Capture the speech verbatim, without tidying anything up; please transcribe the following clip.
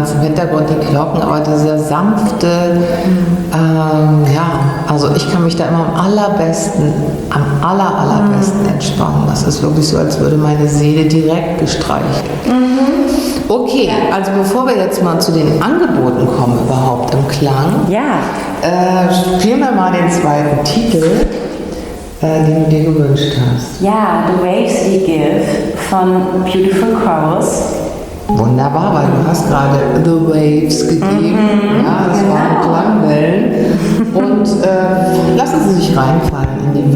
ganz im Hintergrund die Glocken, aber dieser sanfte, ähm, ja, also ich kann mich da immer am allerbesten, am aller, allerbesten mhm. entspannen. Das ist wirklich so, als würde meine Seele direkt gestreichelt. Mhm. Okay, also bevor wir jetzt mal zu den Angeboten kommen überhaupt im Klang, ja. äh, spielen wir mal den zweiten Titel, äh, den du dir gewünscht hast. Ja, The Waves We Give von Beautiful Chorus. Wunderbar, weil du hast gerade The Waves gegeben. Mhm, ja, das genau. waren Klangwellen. Und äh, lassen Sie sich reinfallen in die